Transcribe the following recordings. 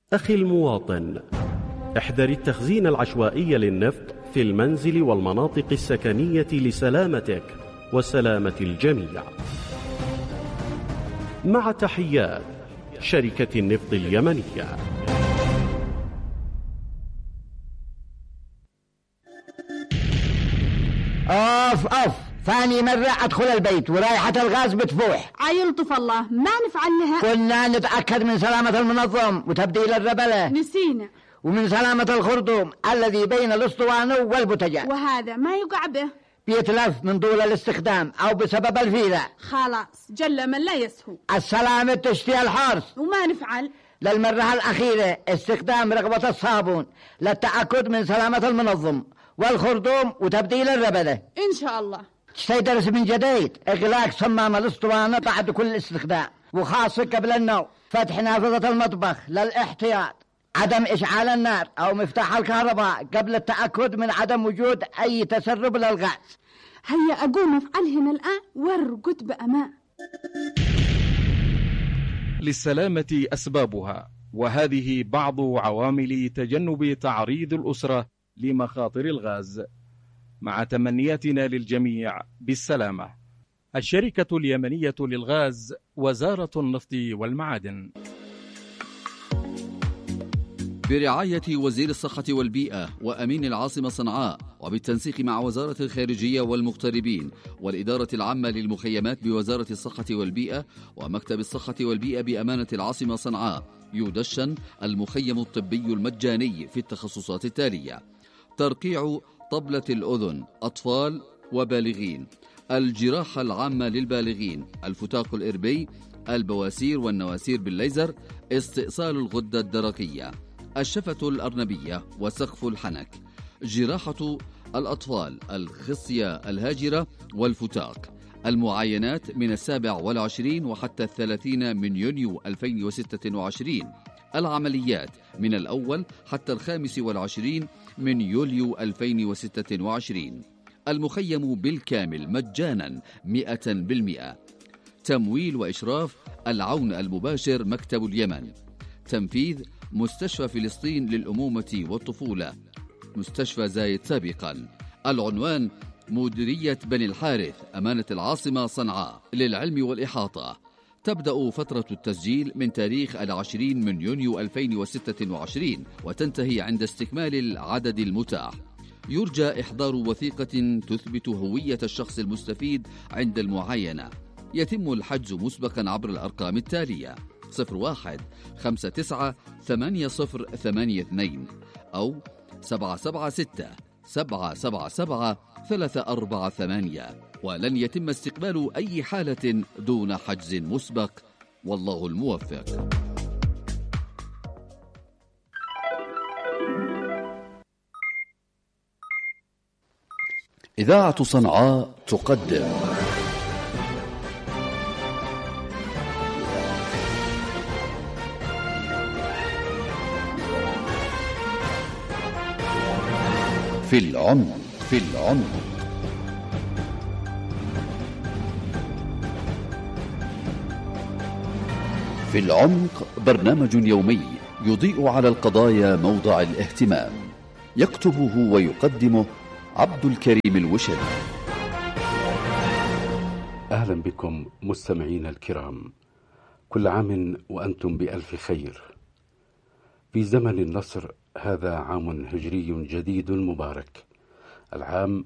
أخي المواطن، احذر التخزين العشوائي للنفط في المنزل والمناطق السكنية لسلامتك وسلامة الجميع. مع تحيات شركة النفط اليمنية. أوف ثاني مرة أدخل البيت ورائحة الغاز بتفوح. عيلطف الله، ما نفعل لها. كنا نتأكد من سلامة المنظم وتبديل الربلة، نسينا، ومن سلامة الخرطوم الذي بين الأسطوانة والبوتجان، وهذا ما يقع به، بيتلف من طول الاستخدام أو بسبب الفيرة. خلاص جل من لا يسهو. السلامة تشتي الحرص، وما نفعل. للمرة الأخيرة استخدام رغبة الصابون للتأكد من سلامة المنظم والخرطوم وتبديل الربلة. إن شاء الله. تستيدرس من جديد إغلاق صمام الأسطوانة بعد كل استخدام، وخاصة قبل النوم فتح نافذة المطبخ للاحتياط، عدم إشعال النار أو مفتاح الكهرباء قبل التأكد من عدم وجود أي تسرب للغاز. هيا أقوم أفعلهن الآن وارقد بأمان. للسلامة أسبابها، وهذه بعض عوامل تجنب تعريض الأسرة لمخاطر الغاز، مع تمنياتنا للجميع بالسلامة. الشركة اليمنية للغاز، وزارة النفط والمعادن، برعاية وزير الصحة والبيئة وأمين العاصمة صنعاء، وبالتنسيق مع وزارة الخارجية والمغتربين والإدارة العامة للمخيمات بوزارة الصحة والبيئة ومكتب الصحة والبيئة بأمانة العاصمة صنعاء، يدشن المخيم الطبي المجاني في التخصصات التالية: ترقيع طبلة الأذن أطفال وبالغين، الجراحة العامة للبالغين، الفتاق الإربي، البواسير والنواسير بالليزر، استئصال الغدة الدرقية، الشفة الأرنبية وسقف الحنك، جراحة الأطفال، الخصية الهاجرة والفتاق، المعاينات من 27 وحتى 30 من يونيو 2026، العمليات من الأول حتى 25 من يوليو 2026. المخيم بالكامل مجانا 100%. تمويل وإشراف العون المباشر مكتب اليمن. تنفيذ مستشفى فلسطين للأمومة والطفولة، مستشفى زايد سابقا. العنوان مديرية بني الحارث، أمانة العاصمة صنعاء. للعلم والإحاطة، تبدأ فترة التسجيل من تاريخ 20 من يونيو 2026 وتنتهي عند استكمال العدد المتاح. يرجى إحضار وثيقة تثبت هوية الشخص المستفيد عند المعاينة. يتم الحجز مسبقا عبر الأرقام التالية: 01 59 8082 أو 776 777 348. ولن يتم استقبال أي حالة دون حجز مسبق، والله الموفق. إذاعة صنعاء تقدم في العمق. في العمق برنامج يومي يضيء على القضايا موضع الاهتمام، يكتبه ويقدمه عبد الكريم الوشري. أهلا بكم مستمعين الكرام، كل عام وأنتم بألف خير. في زمن النصر، هذا عام هجري جديد مبارك، العام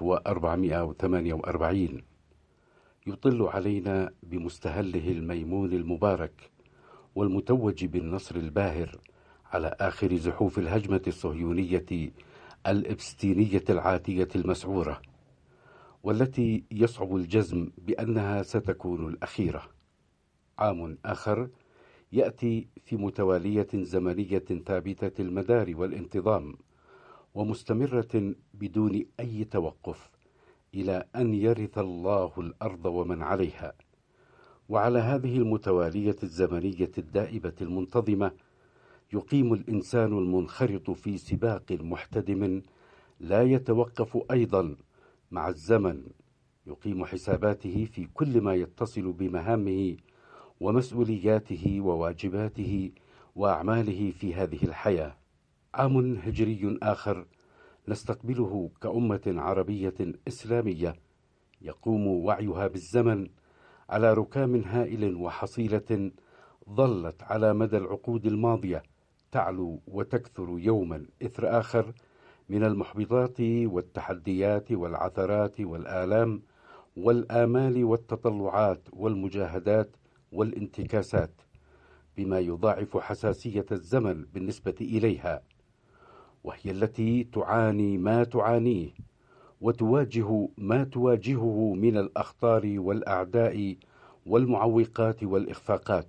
1448، يطل علينا بمستهله الميمون المبارك والمتوج بالنصر الباهر على آخر زحوف الهجمة الصهيونية الإبستينية العاتية المسعورة، والتي يصعب الجزم بأنها ستكون الأخيرة. عام آخر يأتي في متوالية زمنية ثابتة المدار والانتظام ومستمرة بدون أي توقف إلى أن يرث الله الأرض ومن عليها. وعلى هذه المتوالية الزمنية الدائبة المنتظمة يقيم الإنسان المنخرط في سباق محتدم لا يتوقف أيضا مع الزمن، يقيم حساباته في كل ما يتصل بمهامه ومسؤولياته وواجباته وأعماله في هذه الحياة. عام هجري آخر نستقبله كأمة عربية إسلامية يقوم وعيها بالزمن على ركام هائل وحصيلة ظلت على مدى العقود الماضية تعلو وتكثر يوما إثر آخر من المحبطات والتحديات والعثرات والآلام والآمال والتطلعات والمجاهدات والانتكاسات، بما يضاعف حساسية الزمن بالنسبة إليها، وهي التي تعاني ما تعانيه وتواجه ما تواجهه من الأخطار والأعداء والمعوقات والإخفاقات،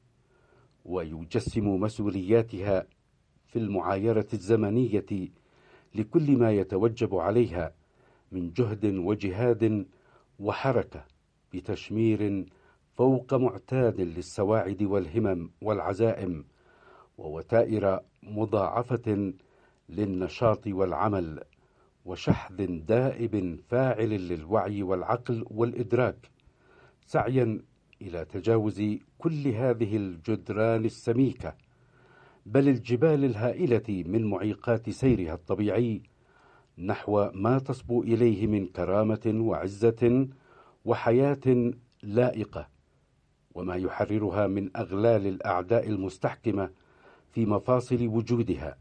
ويجسم مسؤولياتها في المعايرة الزمنية لكل ما يتوجب عليها من جهد وجهاد وحركة بتشمير فوق معتاد للسواعد والهمم والعزائم، ووتائر مضاعفة للنشاط والعمل، وشحذ دائب فاعل للوعي والعقل والإدراك، سعيا إلى تجاوز كل هذه الجدران السميكة بل الجبال الهائلة من معيقات سيرها الطبيعي نحو ما تصبو إليه من كرامة وعزة وحياة لائقة، وما يحررها من أغلال الأعداء المستحكمة في مفاصل وجودها.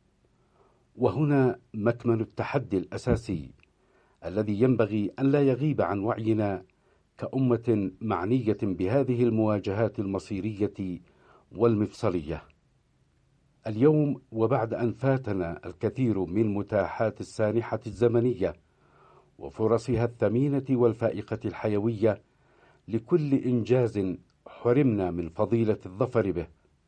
وهنا مكمن التحدي الأساسي الذي ينبغي أن لا يغيب عن وعينا كأمة معنية بهذه المواجهات المصيرية والمفصلية. اليوم، وبعد أن فاتنا الكثير من متاحات السانحة الزمنية وفرصها الثمينة والفائقة الحيوية لكل إنجاز حرمنا من فضيلة الظفر به،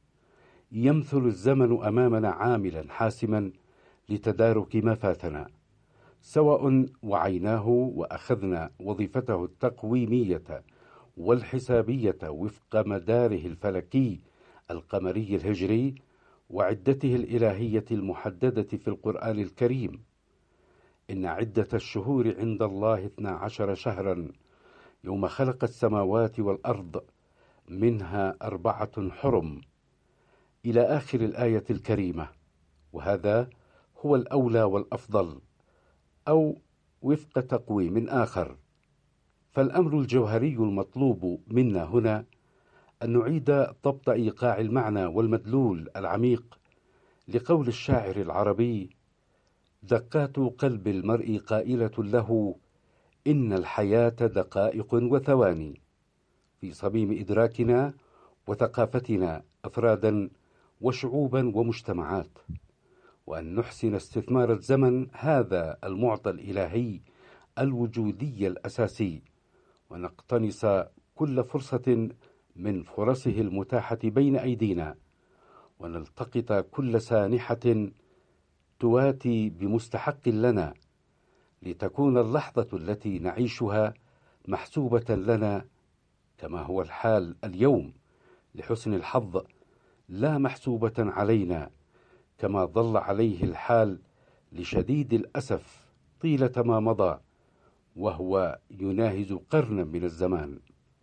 يمثل الزمن أمامنا عاملا حاسما لتدارك ما فاتنا، سواء وعيناه وأخذنا وظيفته التقويمية والحسابية وفق مداره الفلكي القمري الهجري وعدته الإلهية المحددة في القرآن الكريم. إن عدة الشهور عند الله 12 شهرا يوم خلق السماوات والأرض منها 4 حرم إلى آخر الآية الكريمة، وهذا هو الأولى والأفضل، أو وفق تقويم آخر. فالأمر الجوهري المطلوب منا هنا أن نعيد ضبط إيقاع المعنى والمدلول العميق لقول الشاعر العربي: دقات قلب المرء قائلة له إن الحياة دقائق وثواني، في صميم إدراكنا وثقافتنا أفرادا وشعوبا ومجتمعات، وأن نحسن استثمار الزمن هذا المعطى الإلهي الوجودي الأساسي، ونقتنص كل فرصة من فرصه المتاحة بين أيدينا، ونلتقط كل سانحة تواتي بمستحق لنا، لتكون اللحظة التي نعيشها محسوبة لنا كما هو الحال اليوم لحسن الحظ، لا محسوبة علينا كما ظل عليه الحال لشديد الأسف طيلة ما مضى، وهو يناهز قرنا من الزمان.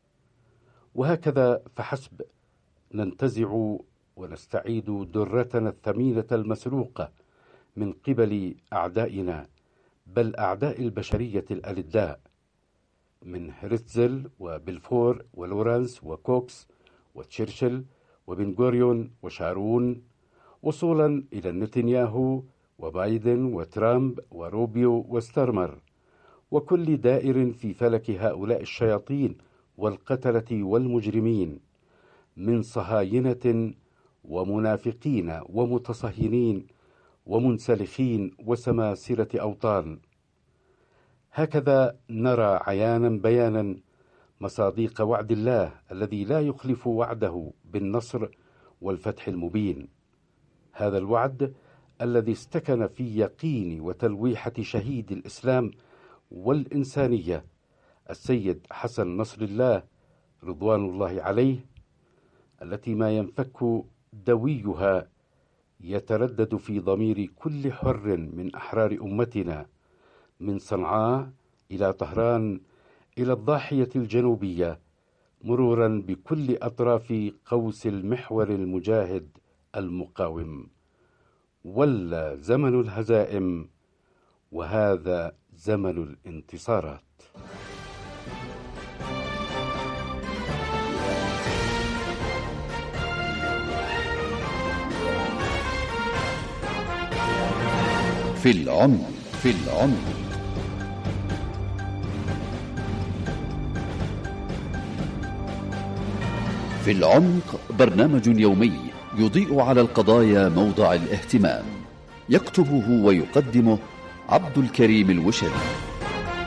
وهكذا فحسب ننتزع ونستعيد درتنا الثمينة المسروقة من قبل أعدائنا، بل أعداء البشرية الألداء، من هرتزل وبلفور ولورانس وكوكس وتشرشل وبن غوريون وشارون، وصولا إلى نتنياهو وبايدن وترامب وروبيو وستارمر، وكل دائر في فلك هؤلاء الشياطين والقتلة والمجرمين من صهاينة ومنافقين ومتصهينين ومنسلخين وسماسرة أوطان. هكذا نرى عيانا بيانا مصاديق وعد الله الذي لا يخلف وعده بالنصر والفتح المبين، هذا الوعد الذي استكن في يقين وتلويحة شهيد الإسلام والإنسانية السيد حسن نصر الله رضوان الله عليه، التي ما ينفك دويها يتردد في ضمير كل حر من أحرار أمتنا، من صنعاء إلى طهران إلى الضاحية الجنوبية، مرورا بكل أطراف قوس المحور المجاهد المقاوم، ولا زمن الهزائم، وهذا زمن الانتصارات. في العمق. في العمق برنامج يومي يضيء على القضايا موضع الاهتمام، يكتبه ويقدمه عبد الكريم الوشري.